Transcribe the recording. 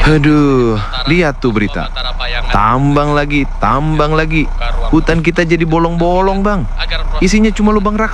Aduh, lihat tuh berita. Tambang lagi, tambang lagi. Hutan kita jadi bolong-bolong, Bang. Isinya cuma lubang raksasa.